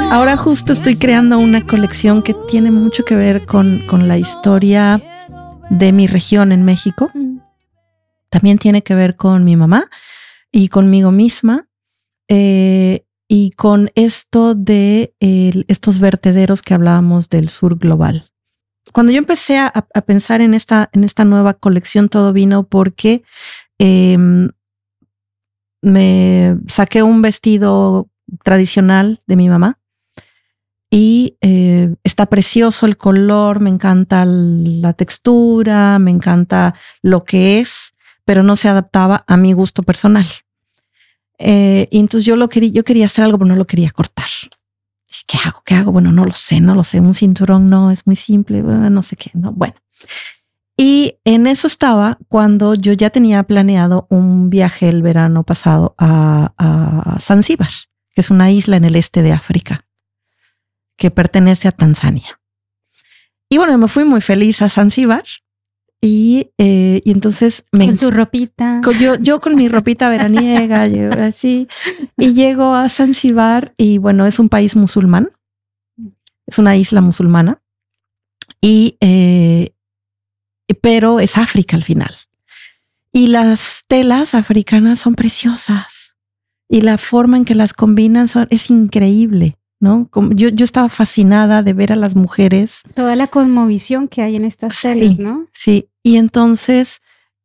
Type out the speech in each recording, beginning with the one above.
Ahora justo estoy creando una colección que tiene mucho que ver con la historia de mi región en México. También tiene que ver con mi mamá y conmigo misma, y con esto de estos vertederos que hablábamos del sur global. Cuando yo empecé a pensar en esta nueva colección, todo vino porque me saqué un vestido tradicional de mi mamá y está precioso el color, me encanta la textura, me encanta lo que es, pero no se adaptaba a mi gusto personal. Y entonces yo quería hacer algo, pero no lo quería cortar. Dije, ¿qué hago? Bueno, no lo sé. Un cinturón no, es muy simple, no sé qué, no, bueno. Y en eso estaba cuando yo ya tenía planeado un viaje el verano pasado a Zanzíbar, que es una isla en el este de África, que pertenece a Tanzania. Y bueno, me fui muy feliz a Zanzíbar. Y entonces con su ropita, yo con mi ropita veraniega, yo así, y llego a Zanzíbar y bueno, es un país musulmán, es una isla musulmana, y pero es África al final. Y las telas africanas son preciosas y la forma en que las combinan es increíble, ¿no? Como yo estaba fascinada de ver a las mujeres. Toda la cosmovisión que hay en estas telas, ¿no? Sí. Y entonces,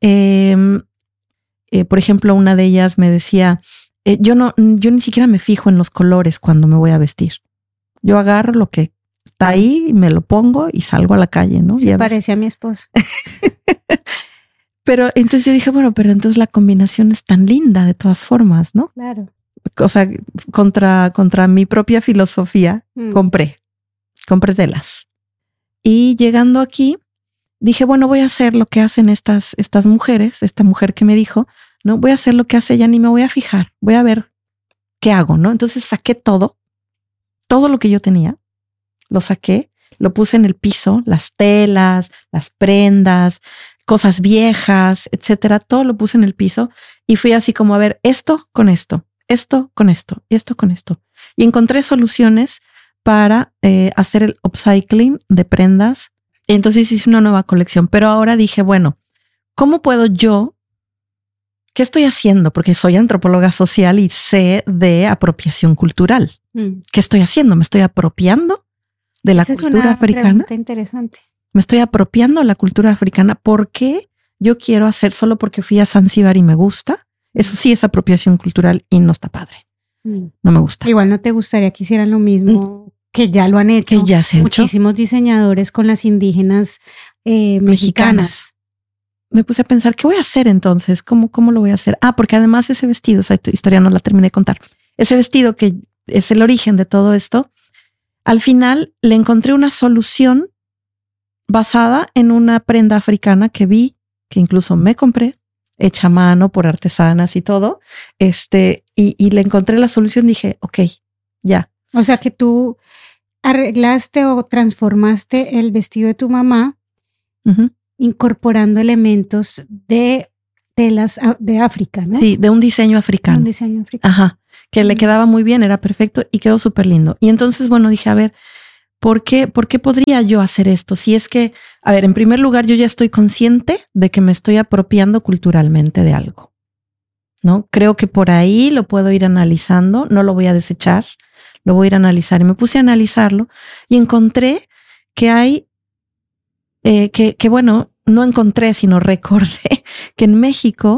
por ejemplo, una de ellas me decía, yo ni siquiera me fijo en los colores cuando me voy a vestir. Yo agarro lo que está ahí, me lo pongo y salgo a la calle, ¿no? Sí, parece a mi esposo. Pero entonces yo dije, bueno, pero entonces la combinación es tan linda de todas formas, ¿no? Claro. O sea, contra mi propia filosofía, compré telas. Y llegando aquí, dije, bueno, voy a hacer lo que hacen estas mujeres, esta mujer que me dijo, ¿no? Voy a hacer lo que hace ella, ni me voy a fijar, voy a ver qué hago, ¿no? Entonces saqué todo lo que yo tenía, lo saqué, lo puse en el piso, las telas, las prendas, cosas viejas, etcétera, todo lo puse en el piso y fui así como a ver esto con esto, esto con esto, esto con esto. Y encontré soluciones para hacer el upcycling de prendas. Entonces hice una nueva colección, pero ahora dije, bueno, ¿cómo puedo yo? ¿Qué estoy haciendo? Porque soy antropóloga social y sé de apropiación cultural. ¿Qué estoy haciendo? ¿Me estoy apropiando de la cultura africana? Pregunta interesante. Me estoy apropiando de la cultura africana. ¿Por qué yo quiero hacer solo porque fui a Zanzíbar y me gusta? Eso sí es apropiación cultural y no está padre. No me gusta. Igual no te gustaría que hicieran lo mismo que ya lo han hecho. Que ya se ha muchísimos hecho. Diseñadores con las indígenas mexicanas. Me puse a pensar, ¿qué voy a hacer entonces? ¿Cómo lo voy a hacer? Porque además ese vestido, esa historia no la terminé de contar. Ese vestido que es el origen de todo esto, al final le encontré una solución basada en una prenda africana que vi, que incluso me compré, hecha a mano por artesanas y todo, y le encontré la solución. Dije, ok, ya. O sea que tú arreglaste o transformaste el vestido de tu mamá, incorporando elementos de telas de África, ¿no? Sí, de un diseño africano. Un diseño africano. Ajá, que le quedaba muy bien, era perfecto y quedó súper lindo. Y entonces, bueno, dije, a ver, ¿por qué podría yo hacer esto? Si es que, a ver, en primer lugar, yo ya estoy consciente de que me estoy apropiando culturalmente de algo, ¿no? Creo que por ahí lo puedo ir analizando, no lo voy a desechar, lo voy a ir a analizar. Y me puse a analizarlo y encontré que hay, que bueno, no encontré, sino recordé que en México,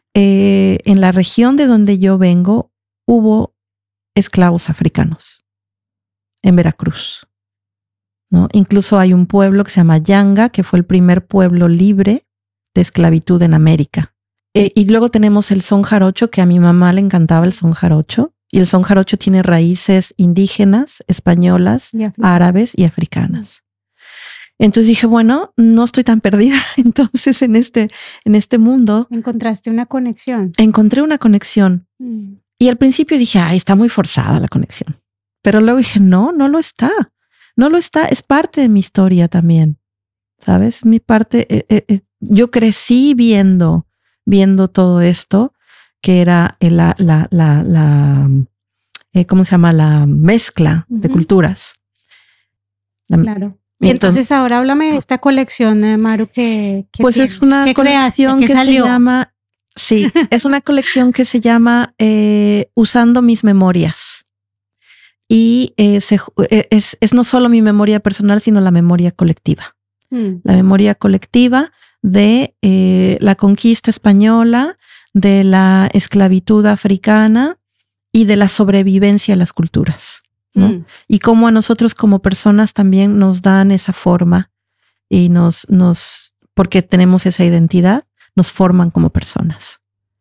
en la región de donde yo vengo, hubo esclavos africanos en Veracruz, ¿no? Incluso hay un pueblo que se llama Yanga, que fue el primer pueblo libre de esclavitud en América. Y luego tenemos el son jarocho, que a mi mamá le encantaba el son jarocho. Y el son jarocho tiene raíces indígenas, españolas, árabes y africanas. Entonces dije, bueno, no estoy tan perdida entonces en este mundo. ¿Encontraste una conexión? Encontré una conexión. Y al principio dije, está muy forzada la conexión. Pero luego dije, no lo está. No lo está, es parte de mi historia también. ¿Sabes? Mi parte, yo crecí viendo todo esto, que era ¿cómo se llama? La mezcla de culturas. Claro. Y entonces ahora háblame de esta colección, Maru, que pues tienes, es una colección que se llama, sí, es una colección que se llama Usando mis memorias. Y es no solo mi memoria personal, sino la memoria colectiva. La memoria colectiva de la conquista española, de la esclavitud africana y de la sobrevivencia de las culturas, ¿no? Y cómo a nosotros como personas también nos dan esa forma y porque tenemos esa identidad, nos forman como personas.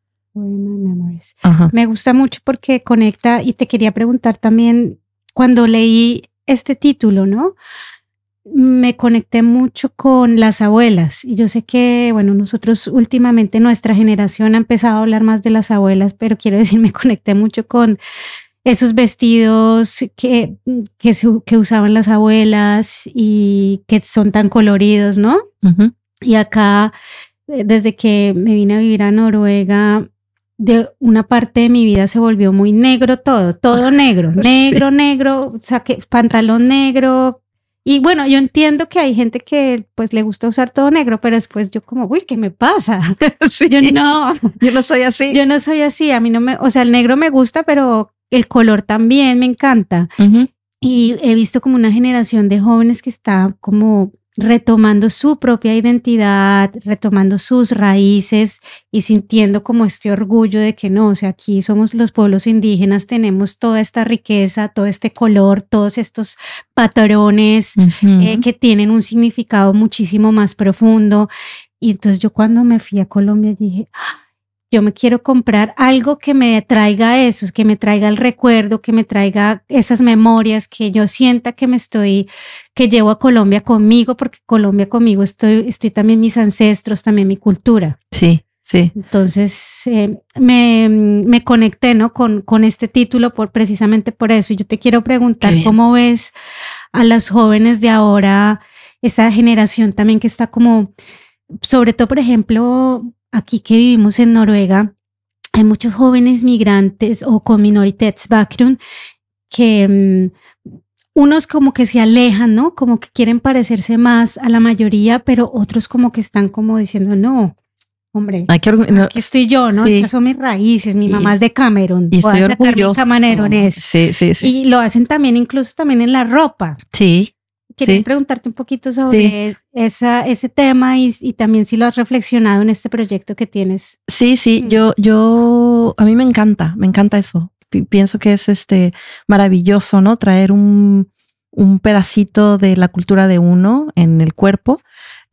Me gusta mucho porque conecta, y te quería preguntar también, cuando leí este título, ¿no? Me conecté mucho con las abuelas, y yo sé que, bueno, nosotros últimamente, nuestra generación ha empezado a hablar más de las abuelas, pero quiero decir, me conecté mucho con esos vestidos que usaban las abuelas y que son tan coloridos, ¿no? Uh-huh. Y acá, desde que me vine a vivir a Noruega, de una parte de mi vida se volvió muy negro todo negro, negro, sí. Negro, pantalón negro. Y bueno, yo entiendo que hay gente que pues le gusta usar todo negro, pero después yo como, uy, ¿qué me pasa? Sí. Yo no soy así. Yo no soy así, a mí no o sea, el negro me gusta, pero el color también me encanta. Uh-huh. Y he visto como una generación de jóvenes que está como retomando su propia identidad, retomando sus raíces y sintiendo como este orgullo de que no, o sea, aquí somos los pueblos indígenas, tenemos toda esta riqueza, todo este color, todos estos patrones uh-huh. Que tienen un significado muchísimo más profundo. Y entonces yo cuando me fui a Colombia dije, yo me quiero comprar algo que me traiga eso, que me traiga el recuerdo, que me traiga esas memorias, que yo sienta que que llevo a Colombia conmigo, porque Colombia conmigo estoy también mis ancestros, también mi cultura. Sí, sí. Entonces me conecté, ¿no? con este título precisamente por eso. Y yo te quiero preguntar cómo ves a las jóvenes de ahora, esa generación también que está como, sobre todo, por ejemplo, aquí que vivimos en Noruega, hay muchos jóvenes migrantes o con minoritetsbakgrund que unos como que se alejan, ¿no? Como que quieren parecerse más a la mayoría, pero otros como que están como diciendo, no, hombre, aquí estoy yo, ¿no? Sí. Estas son mis raíces, mi mamá es de Camerún. Y estoy orgullosa. Sí. Y lo hacen también, incluso también en la ropa. Sí. Quería preguntarte un poquito sobre ese tema y también si lo has reflexionado en este proyecto que tienes. Sí, a mí me encanta eso. Pienso que es maravilloso, ¿no? Traer un pedacito de la cultura de uno en el cuerpo.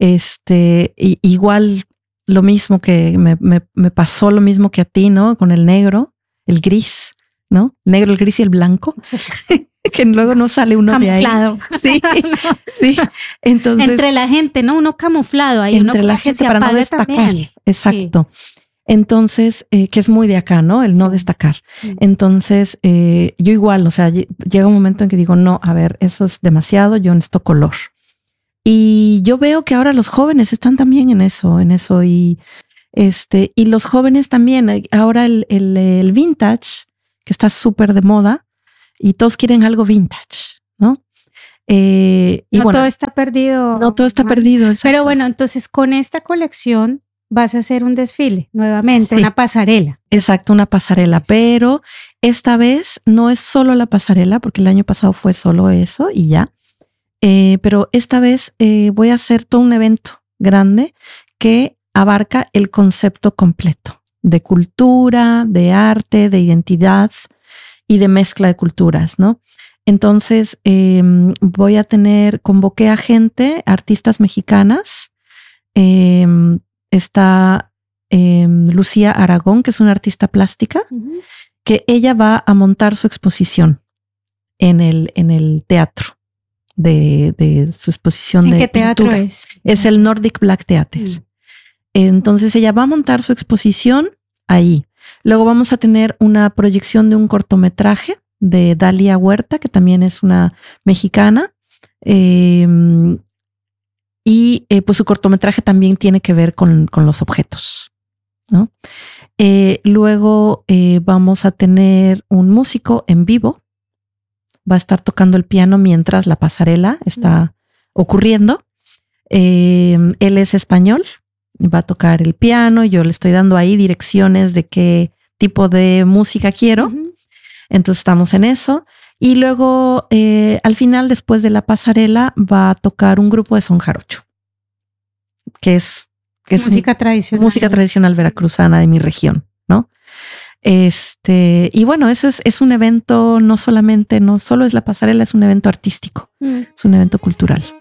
Igual lo mismo que me pasó lo mismo que a ti, ¿no? Con el negro, el gris, ¿no? El negro, el gris y el blanco. Que luego no sale uno camuflado. De ahí. Sí. Entonces, entre la gente, ¿no? Uno camuflado ahí, entre uno la gente se para apaga no destacar. También. Exacto. Sí. Entonces, que es muy de acá, ¿no? El no destacar. Sí. Entonces, yo igual, o sea, llega un momento en que digo, no, a ver, eso es demasiado, yo necesito color. Y yo veo que ahora los jóvenes están también en eso y los jóvenes también, ahora el vintage, que está súper de moda, y todos quieren algo vintage, ¿no? No bueno, todo está perdido. No todo está perdido. Exacto. Pero bueno, entonces con esta colección vas a hacer un desfile nuevamente, una pasarela. Exacto, una pasarela, pero esta vez no es solo la pasarela, porque el año pasado fue solo eso y ya. Pero esta vez voy a hacer todo un evento grande que abarca el concepto completo de cultura, de arte, de identidad y de mezcla de culturas, ¿no? Entonces convoqué a gente, artistas mexicanas. Está Lucía Aragón, que es una artista plástica, uh-huh. que ella va a montar su exposición en el teatro de su exposición de ¿En qué teatro pintura. Es el Nordic Black Theater. Uh-huh. Entonces ella va a montar su exposición ahí. Luego vamos a tener una proyección de un cortometraje de Dalia Huerta, que también es una mexicana. Pues su cortometraje también tiene que ver con los objetos. ¿no? Luego vamos a tener un músico en vivo. Va a estar tocando el piano mientras la pasarela está ocurriendo. Él es español, va a tocar el piano. Yo le estoy dando ahí direcciones de qué tipo de música quiero. Entonces estamos en eso. Y luego al final, después de la pasarela, va a tocar un grupo de son jarocho, que es música tradicional. Música tradicional veracruzana de mi región, ¿no? Y bueno, eso es un evento, no solo es la pasarela, es un evento artístico, es un evento cultural.